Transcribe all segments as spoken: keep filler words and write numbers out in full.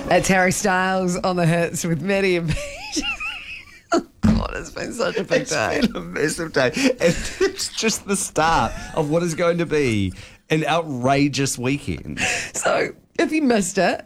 It's Harry Styles on the hits with Maddie and Pete. Oh, God, it's been such a big It's day. been a massive day. And it's just the start of what is going to be an outrageous weekend. So, if you missed it,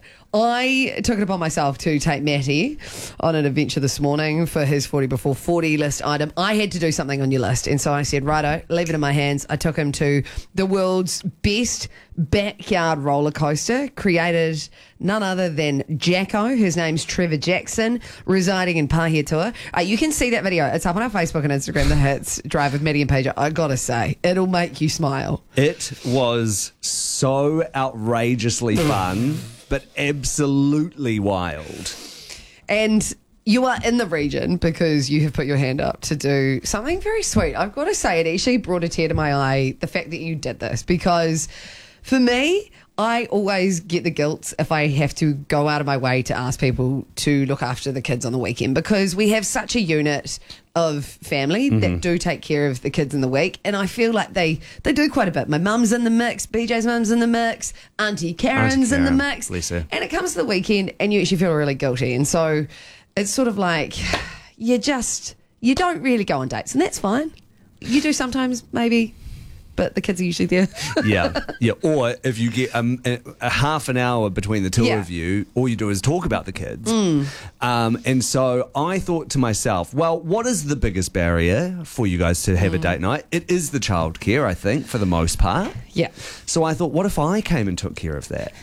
I took it upon myself to take Matty on an adventure this morning for his forty before forty list item. I had to do something on your list, and so I said, righto, leave it in my hands. I took him to the world's best backyard roller coaster, created none other than Jacko. His name's Trevor Jackson, residing in Pahiatua. Uh, you can see that video. It's up on our Facebook and Instagram, The Hits Drive with Maddie and Paige. I gotta say, it'll make you smile. It was so outrageously fun, but absolutely wild. And you are in the region because you have put your hand up to do something very sweet. I've got to say, it actually brought a tear to my eye, the fact that you did this, because for me, I always get the guilt if I have to go out of my way to ask people to look after the kids on the weekend, because we have such a unit of family mm-hmm. that do take care of the kids in the week, and I feel like they, they do quite a bit. My mum's in the mix, B J's mum's in the mix, Auntie Karen's Auntie Karen, in the mix, bless her. And it comes to the weekend and you actually feel really guilty, and so it's sort of like you just, you don't really go on dates, and that's fine. You do sometimes, maybe, but the kids are usually there. yeah, yeah. Or if you get um, a, a half an hour between the two Yeah. of you, all you do is talk about the kids. Mm. Um, and so I thought to myself, well, what is the biggest barrier for you guys to have Mm. a date night? It is the childcare, I think, for the most part. Yeah. So I thought, what if I came and took care of that?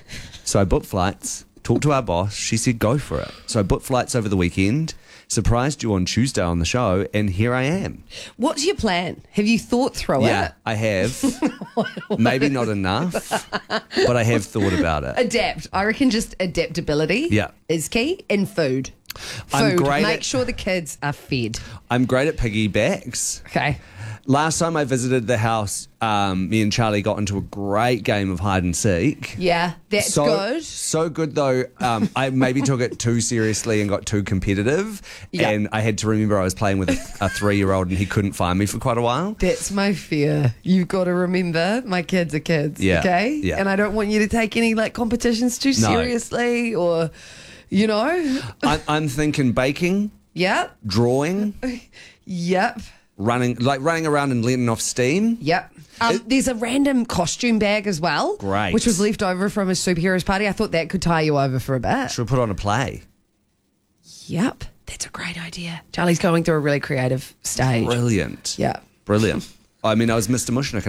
So I booked flights, talked to our boss. She said, go for it. So I booked flights over the weekend, surprised you on Tuesday on the show, and here I am. What's your plan? Have you thought through Yeah, it? I have. Maybe not enough, but I have thought about it. Adapt. I reckon just adaptability Yeah. is key in food. I'm Food. great Make at- sure the kids are fed. I'm great at piggybacks. Okay. Last time I visited the house, um, me and Charlie got into a great game of hide and seek. Yeah, that's so, good. So good, though. Um, I maybe took it too seriously and got too competitive. Yeah. And I had to remember I was playing with a, a three-year-old and he couldn't find me for quite a while. That's my fear. You've got to remember, my kids are kids, Yeah, okay? yeah. And I don't want you to take any like competitions too No. seriously, or, you know. I'm, I'm thinking baking, Yep, drawing, yep, running, like running around and letting off steam. yep. Um, there's a random costume bag as well. Great. Which was left over from a superheroes party. I thought that could tie you over for a bit. Should we put on a play? Yep. That's a great idea. Charlie's going through a really creative stage. Brilliant. Yeah. Brilliant. I mean, I was Mister Mushnick.